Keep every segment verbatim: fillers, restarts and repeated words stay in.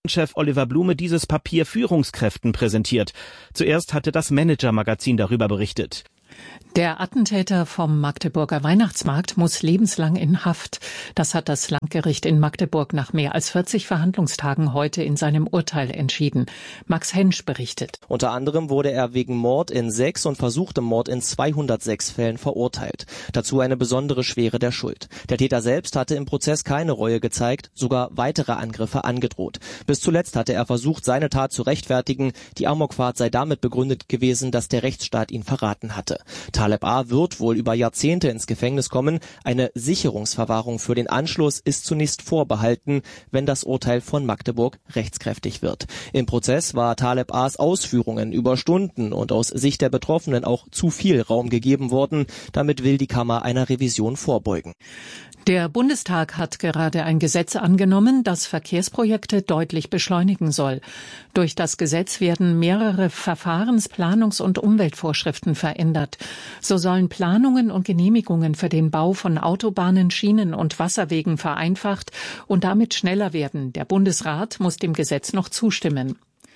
Chef Oliver Blume dieses Papier Führungskräften präsentiert. Zuerst hatte das Manager-Magazin darüber berichtet. Der Attentäter vom Magdeburger Weihnachtsmarkt muss lebenslang in Haft. Das hat das Landgericht in Magdeburg nach mehr als vierzig Verhandlungstagen heute in seinem Urteil entschieden. Max Hensch berichtet. Unter anderem wurde er wegen Mord in sechs und versuchtem Mord in zweihundertsechs Fällen verurteilt. Dazu eine besondere Schwere der Schuld. Der Täter selbst hatte im Prozess keine Reue gezeigt, sogar weitere Angriffe angedroht. Bis zuletzt hatte er versucht, seine Tat zu rechtfertigen. Die Amokfahrt sei damit begründet gewesen, dass der Rechtsstaat ihn verraten hatte. Taleb A. wird wohl über Jahrzehnte ins Gefängnis kommen. Eine Sicherungsverwahrung für den Anschluss ist zunächst vorbehalten, wenn das Urteil von Magdeburg rechtskräftig wird. Im Prozess war Taleb A.'s Ausführungen über Stunden und aus Sicht der Betroffenen auch zu viel Raum gegeben worden. Damit will die Kammer einer Revision vorbeugen. Der Bundestag hat gerade ein Gesetz angenommen, das Verkehrsprojekte deutlich beschleunigen soll. Durch das Gesetz werden mehrere Verfahrens-, Planungs- und Umweltvorschriften verändert. So sollen Planungen und Genehmigungen für den Bau von Autobahnen, Schienen und Wasserwegen vereinfacht und damit schneller werden. Der Bundesrat muss dem Gesetz noch zustimmen.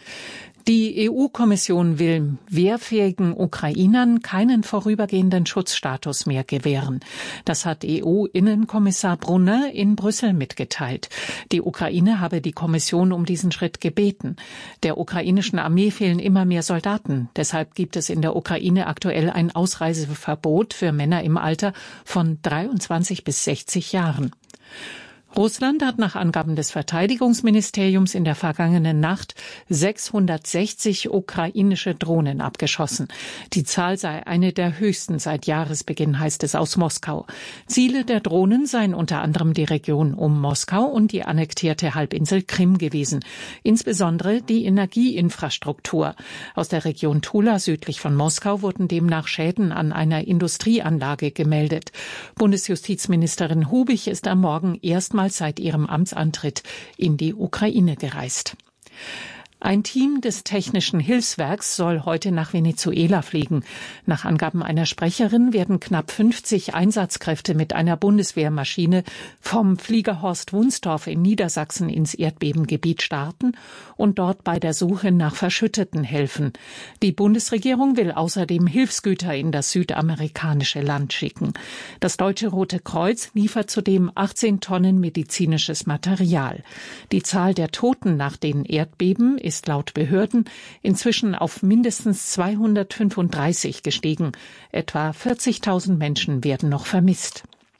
Die E U-Kommission will wehrfähigen Ukrainern keinen vorübergehenden Schutzstatus mehr gewähren. Das hat E U-Innenkommissar Brunner in Brüssel mitgeteilt. Die Ukraine habe die Kommission um diesen Schritt gebeten. Der ukrainischen Armee fehlen immer mehr Soldaten. Deshalb gibt es in der Ukraine aktuell ein Ausreiseverbot für Männer im Alter von dreiundzwanzig bis sechzig Jahren. Russland hat nach Angaben des Verteidigungsministeriums in der vergangenen Nacht sechshundertsechzig ukrainische Drohnen abgeschossen. Die Zahl sei eine der höchsten seit Jahresbeginn, heißt es aus Moskau. Ziele der Drohnen seien unter anderem die Region um Moskau und die annektierte Halbinsel Krim gewesen, insbesondere die Energieinfrastruktur. Aus der Region Tula südlich von Moskau wurden demnach Schäden an einer Industrieanlage gemeldet. Bundesjustizministerin Hubich ist am Morgen erstmals seit ihrem Amtsantritt in die Ukraine gereist. Ein Team des Technischen Hilfswerks soll heute nach Venezuela fliegen. Nach Angaben einer Sprecherin werden knapp fünfzig Einsatzkräfte mit einer Bundeswehrmaschine vom Flieger Horst Wunstorf in Niedersachsen ins Erdbebengebiet starten und dort bei der Suche nach Verschütteten helfen. Die Bundesregierung will außerdem Hilfsgüter in das südamerikanische Land schicken. Das Deutsche Rote Kreuz liefert zudem achtzehn Tonnen medizinisches Material. Die Zahl der Toten nach den Erdbeben ist laut Behörden inzwischen auf mindestens zweihundertfünfunddreißig gestiegen. Etwa vierzigtausend Menschen werden noch vermisst.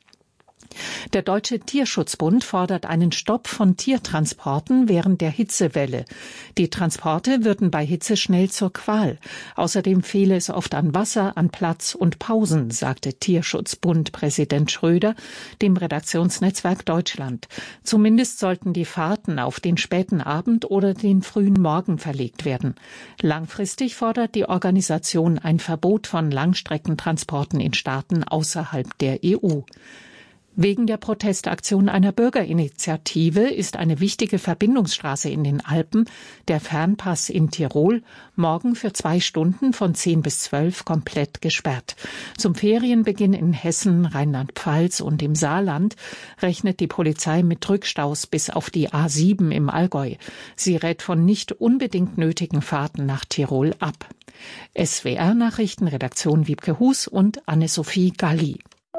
Der Deutsche Tierschutzbund fordert einen Stopp von Tiertransporten während der Hitzewelle. Die Transporte würden bei Hitze schnell zur Qual. Außerdem fehle es oft an Wasser, an Platz und Pausen, sagte Tierschutzbund-Präsident Schröder dem Redaktionsnetzwerk Deutschland. Zumindest sollten die Fahrten auf den späten Abend oder den frühen Morgen verlegt werden. Langfristig fordert die Organisation ein Verbot von Langstreckentransporten in Staaten außerhalb der E U. Wegen der Protestaktion einer Bürgerinitiative ist eine wichtige Verbindungsstraße in den Alpen, der Fernpass in Tirol, morgen für zwei Stunden von zehn bis zwölf komplett gesperrt. Zum Ferienbeginn in Hessen, Rheinland-Pfalz und im Saarland rechnet die Polizei mit Rückstaus bis auf die A sieben im Allgäu. Sie rät von nicht unbedingt nötigen Fahrten nach Tirol ab. S W R-Nachrichten, Redaktion Wiebke Hus und Anne-Sophie Galli.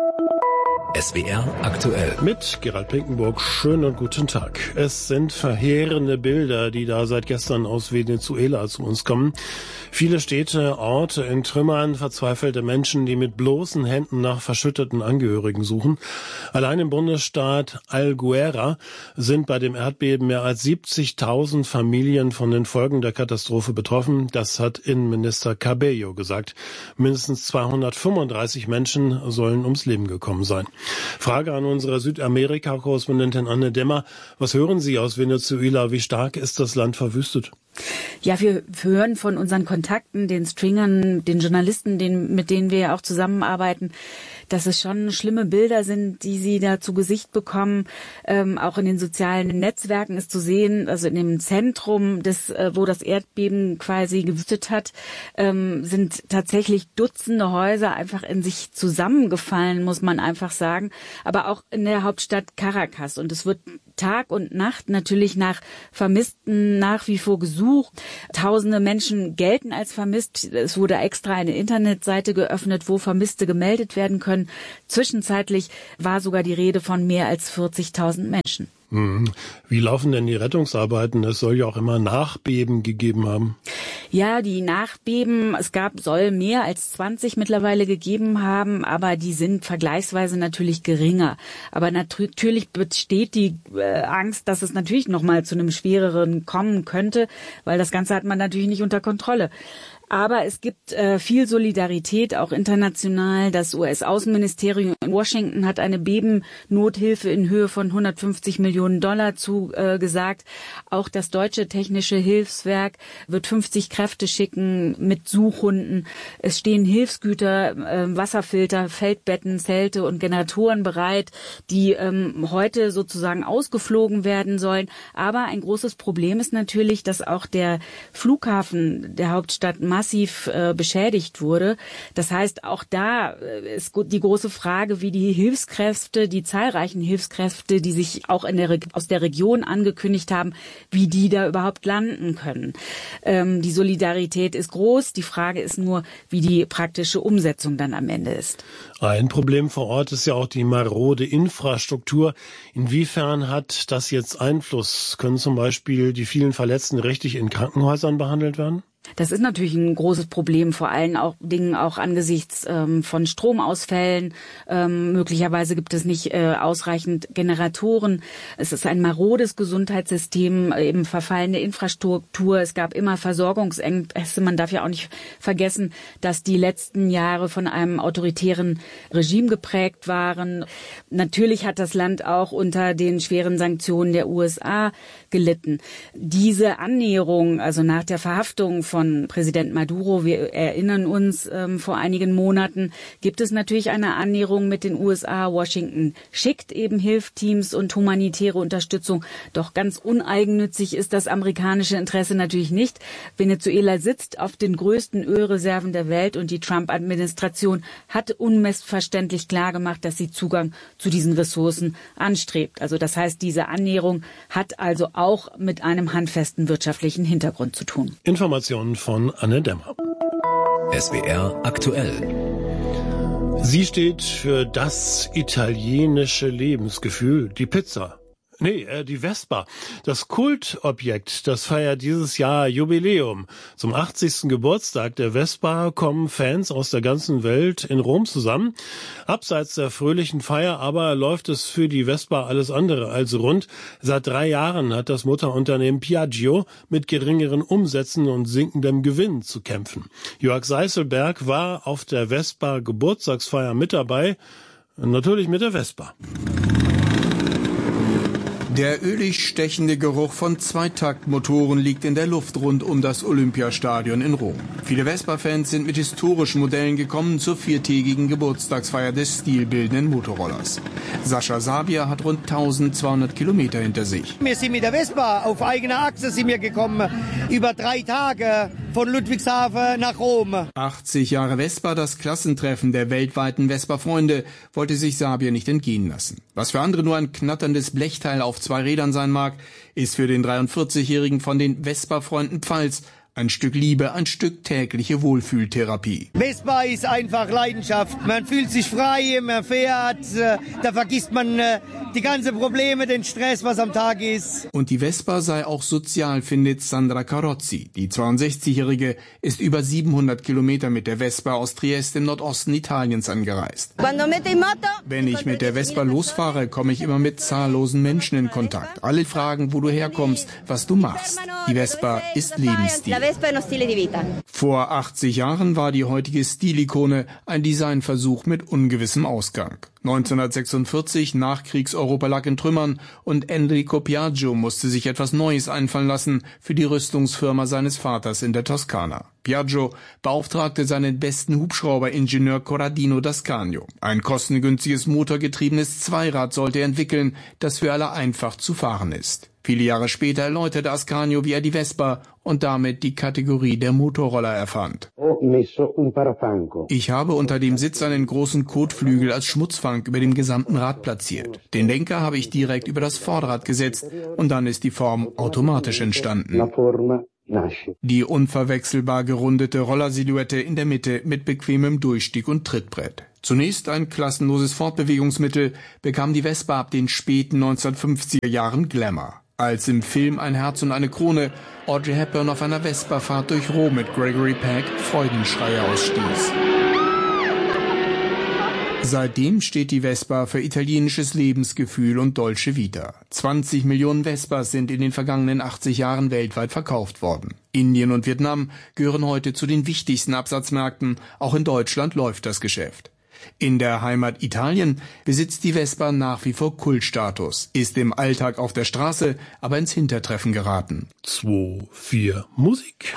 S W R aktuell. Mit Gerald Pinkenburg, schönen und guten Tag. Es sind verheerende Bilder, die da seit gestern aus Venezuela zu uns kommen. Viele Städte, Orte in Trümmern, verzweifelte Menschen, die mit bloßen Händen nach verschütteten Angehörigen suchen. Allein im Bundesstaat Alguera sind bei dem Erdbeben mehr als siebzigtausend Familien von den Folgen der Katastrophe betroffen. Das hat Innenminister Cabello gesagt. Mindestens zweihundertfünfunddreißig Menschen sollen ums Leben gekommen sein. Frage an unsere Südamerika-Korrespondentin Anne Demmer. Was hören Sie aus Venezuela? Wie stark ist das Land verwüstet? Ja, wir hören von unseren Kontakten, den Stringern, den Journalisten, den, mit denen wir ja auch zusammenarbeiten, dass es schon schlimme Bilder sind, die sie da zu Gesicht bekommen. Ähm, auch in den sozialen Netzwerken ist zu sehen, also in dem Zentrum, des, äh, wo das Erdbeben quasi gewütet hat, ähm, sind tatsächlich Dutzende Häuser einfach in sich zusammengefallen, muss man einfach sagen. Aber auch in der Hauptstadt Caracas. Und es wird Tag und Nacht natürlich nach Vermissten nach wie vor gesucht. Tausende Menschen gelten als vermisst. Es wurde extra eine Internetseite geöffnet, wo Vermisste gemeldet werden können. Zwischenzeitlich war sogar die Rede von mehr als vierzigtausend Menschen. Wie laufen denn die Rettungsarbeiten? Es soll ja auch immer Nachbeben gegeben haben. Ja, die Nachbeben, es gab, soll mehr als zwanzig mittlerweile gegeben haben, aber die sind vergleichsweise natürlich geringer. Aber natürlich besteht die äh, Angst, dass es natürlich nochmal zu einem schwereren kommen könnte, weil das Ganze hat man natürlich nicht unter Kontrolle. Aber es gibt äh, viel Solidarität, auch international. Das U S-Außenministerium in Washington hat eine Bebennothilfe in Höhe von hundertfünfzig Millionen Dollar zugesagt. Äh, auch das Deutsche Technische Hilfswerk wird fünfzig Kräfte schicken mit Suchhunden. Es stehen Hilfsgüter, äh, Wasserfilter, Feldbetten, Zelte und Generatoren bereit, die ähm, heute sozusagen ausgeflogen werden sollen. Aber ein großes Problem ist natürlich, dass auch der Flughafen der Hauptstadt massiv äh, beschädigt wurde. Das heißt, auch da äh, ist die große Frage, wie die Hilfskräfte, die zahlreichen Hilfskräfte, die sich auch in der Re- aus der Region angekündigt haben, wie die da überhaupt landen können. Ähm, die Solidarität ist groß. Die Frage ist nur, wie die praktische Umsetzung dann am Ende ist. Ein Problem vor Ort ist ja auch die marode Infrastruktur. Inwiefern hat das jetzt Einfluss? Können zum Beispiel die vielen Verletzten richtig in Krankenhäusern behandelt werden? Das ist natürlich ein großes Problem, vor allen auch Dingen auch angesichts ähm, von Stromausfällen. Ähm, möglicherweise gibt es nicht äh, ausreichend Generatoren. Es ist ein marodes Gesundheitssystem, eben verfallene Infrastruktur. Es gab immer Versorgungsengpässe. Man darf ja auch nicht vergessen, dass die letzten Jahre von einem autoritären Regime geprägt waren. Natürlich hat das Land auch unter den schweren Sanktionen der U S A gelitten. Diese Annäherung, also nach der Verhaftung von von Präsident Maduro, wir erinnern uns, ähm, vor einigen Monaten gibt es natürlich eine Annäherung mit den U S A. Washington schickt eben Hilfsteams und humanitäre Unterstützung. Doch ganz uneigennützig ist das amerikanische Interesse natürlich nicht. Venezuela sitzt auf den größten Ölreserven der Welt und die Trump-Administration hat unmissverständlich klargemacht, dass sie Zugang zu diesen Ressourcen anstrebt. Also das heißt, diese Annäherung hat also auch mit einem handfesten wirtschaftlichen Hintergrund zu tun. Informationen von Anne Dämmer. S W R aktuell. Sie steht für das italienische Lebensgefühl, die Pizza. Nee, äh, die Vespa. Das Kultobjekt, das feiert dieses Jahr Jubiläum. Zum achtzigsten Geburtstag der Vespa kommen Fans aus der ganzen Welt in Rom zusammen. Abseits der fröhlichen Feier aber läuft es für die Vespa alles andere als rund. Seit drei Jahren hat das Mutterunternehmen Piaggio mit geringeren Umsätzen und sinkendem Gewinn zu kämpfen. Jörg Seißelberg war auf der Vespa Geburtstagsfeier mit dabei. Natürlich mit der Vespa. Der ölig stechende Geruch von Zweitaktmotoren liegt in der Luft rund um das Olympiastadion in Rom. Viele Vespa-Fans sind mit historischen Modellen gekommen zur viertägigen Geburtstagsfeier des stilbildenden Motorrollers. Sascha Sabia hat rund eintausendzweihundert Kilometer hinter sich. Wir sind mit der Vespa auf eigener Achse sind wir gekommen, über drei Tage von Ludwigshafen nach Rom. achtzig Jahre Vespa, das Klassentreffen der weltweiten Vespa-Freunde, wollte sich Sabia nicht entgehen lassen. Was für andere nur ein knatterndes Blechteil auf zwei Rädern sein mag, ist für den dreiundvierzigjährigen von den Vespa-Freunden Pfalz ein Stück Liebe, ein Stück tägliche Wohlfühltherapie. Vespa ist einfach Leidenschaft. Man fühlt sich frei, man fährt, äh, da vergisst man äh, die ganzen Probleme, den Stress, was am Tag ist. Und die Vespa sei auch sozial, findet Sandra Carozzi. Die zweiundsechzigjährige ist über siebenhundert Kilometer mit der Vespa aus Trieste im Nordosten Italiens angereist. Wenn ich mit der Vespa losfahre, komme ich immer mit zahllosen Menschen in Kontakt. Alle fragen, wo du herkommst, was du machst. Die Vespa ist Lebensstil. Vor achtzig Jahren war die heutige Stilikone ein Designversuch mit ungewissem Ausgang. neunzehnhundertsechsundvierzig, Nachkriegseuropa lag in Trümmern und Enrico Piaggio musste sich etwas Neues einfallen lassen für die Rüstungsfirma seines Vaters in der Toskana. Piaggio beauftragte seinen besten Hubschrauberingenieur Corradino d'Ascanio. Ein kostengünstiges motorgetriebenes Zweirad sollte er entwickeln, das für alle einfach zu fahren ist. Viele Jahre später erläuterte Ascanio, wie er die Vespa und damit die Kategorie der Motorroller erfand. Ich habe unter dem Sitz einen großen Kotflügel als Schmutzfang über dem gesamten Rad platziert. Den Lenker habe ich direkt über das Vorderrad gesetzt und dann ist die Form automatisch entstanden. Die unverwechselbar gerundete Rollersilhouette in der Mitte mit bequemem Durchstieg und Trittbrett. Zunächst ein klassenloses Fortbewegungsmittel, bekam die Vespa ab den späten neunzehnhundertfünfziger Jahren Glamour. Als im Film Ein Herz und eine Krone Audrey Hepburn auf einer Vespa-Fahrt durch Rom mit Gregory Peck Freudenschreie ausstieß. Seitdem steht die Vespa für italienisches Lebensgefühl und Dolce Vita. zwanzig Millionen Vespas sind in den vergangenen achtzig Jahren weltweit verkauft worden. Indien und Vietnam gehören heute zu den wichtigsten Absatzmärkten. Auch in Deutschland läuft das Geschäft. In der Heimat Italien besitzt die Vespa nach wie vor Kultstatus, ist im Alltag auf der Straße aber ins Hintertreffen geraten. zwei, vier, Musik.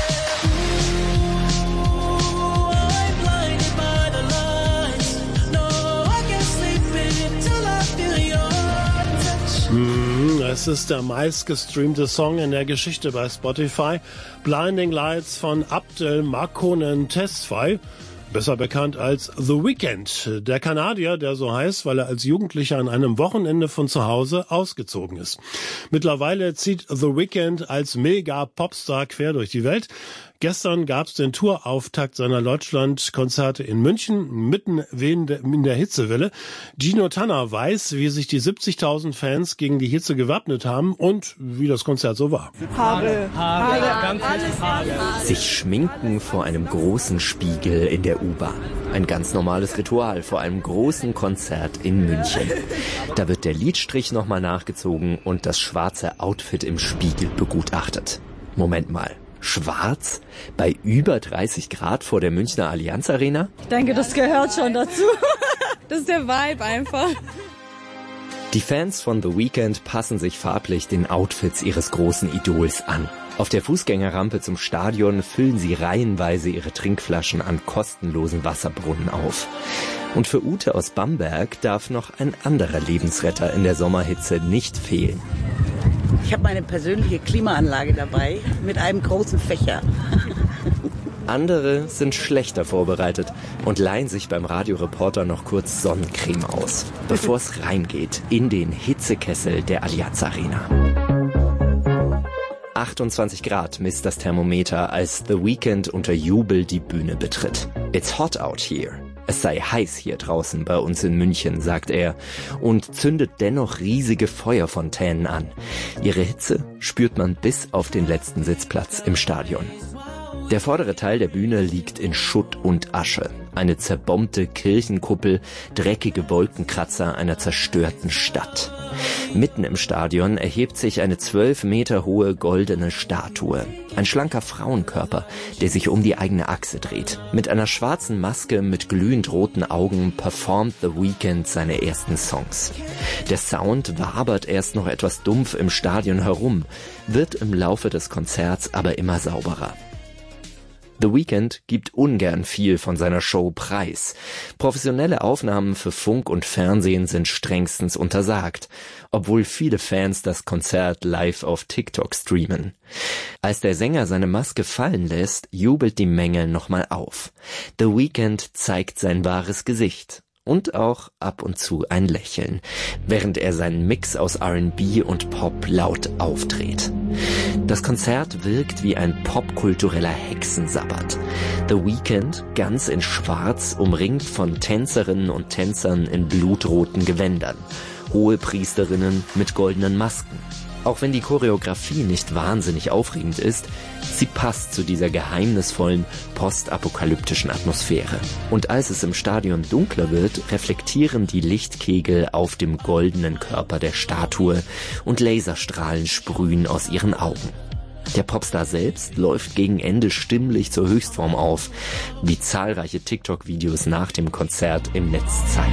Es ist der meistgestreamte Song in der Geschichte bei Spotify. Blinding Lights von Abdel Makonnen Tesfaye, besser bekannt als The Weeknd. Der Kanadier, der so heißt, weil er als Jugendlicher an einem Wochenende von zu Hause ausgezogen ist. Mittlerweile zieht The Weeknd als Mega-Popstar quer durch die Welt. Gestern gab es den Tourauftakt seiner Deutschland-Konzerte in München, mitten in der Hitzewelle. Gino Tanner weiß, wie sich die siebzigtausend Fans gegen die Hitze gewappnet haben und wie das Konzert so war. Haare, Haare, alles Haare. Sich schminken vor einem großen Spiegel in der U-Bahn. Ein ganz normales Ritual vor einem großen Konzert in München. Da wird der Lidstrich nochmal nachgezogen und das schwarze Outfit im Spiegel begutachtet. Moment mal. Schwarz? Bei über dreißig Grad vor der Münchner Allianz Arena? Ich denke, das gehört schon dazu. Das ist der Vibe einfach. Die Fans von The Weeknd passen sich farblich den Outfits ihres großen Idols an. Auf der Fußgängerrampe zum Stadion füllen sie reihenweise ihre Trinkflaschen an kostenlosen Wasserbrunnen auf. Und für Ute aus Bamberg darf noch ein anderer Lebensretter in der Sommerhitze nicht fehlen. Ich habe meine persönliche Klimaanlage dabei mit einem großen Fächer. Andere sind schlechter vorbereitet und leihen sich beim Radioreporter noch kurz Sonnencreme aus, bevor es reingeht in den Hitzekessel der Allianz Arena. achtundzwanzig Grad misst das Thermometer, als The Weeknd unter Jubel die Bühne betritt. It's hot out here. Es sei heiß hier draußen bei uns in München, sagt er, und zündet dennoch riesige Feuerfontänen an. Ihre Hitze spürt man bis auf den letzten Sitzplatz im Stadion. Der vordere Teil der Bühne liegt in Schutt und Asche. Eine zerbombte Kirchenkuppel, dreckige Wolkenkratzer einer zerstörten Stadt. Mitten im Stadion erhebt sich eine zwölf Meter hohe goldene Statue. Ein schlanker Frauenkörper, der sich um die eigene Achse dreht. Mit einer schwarzen Maske mit glühend roten Augen performt The Weeknd seine ersten Songs. Der Sound wabert erst noch etwas dumpf im Stadion herum, wird im Laufe des Konzerts aber immer sauberer. The Weeknd gibt ungern viel von seiner Show preis. Professionelle Aufnahmen für Funk und Fernsehen sind strengstens untersagt, obwohl viele Fans das Konzert live auf TikTok streamen. Als der Sänger seine Maske fallen lässt, jubelt die Menge nochmal auf. The Weeknd zeigt sein wahres Gesicht. Und auch ab und zu ein Lächeln, während er seinen Mix aus R and B und Pop laut aufdreht. Das Konzert wirkt wie ein popkultureller Hexensabbat. The Weeknd, ganz in Schwarz, umringt von Tänzerinnen und Tänzern in blutroten Gewändern. Hohe Priesterinnen mit goldenen Masken. Auch wenn die Choreografie nicht wahnsinnig aufregend ist, sie passt zu dieser geheimnisvollen, postapokalyptischen Atmosphäre. Und als es im Stadion dunkler wird, reflektieren die Lichtkegel auf dem goldenen Körper der Statue und Laserstrahlen sprühen aus ihren Augen. Der Popstar selbst läuft gegen Ende stimmlich zur Höchstform auf, wie zahlreiche TikTok-Videos nach dem Konzert im Netz zeigen.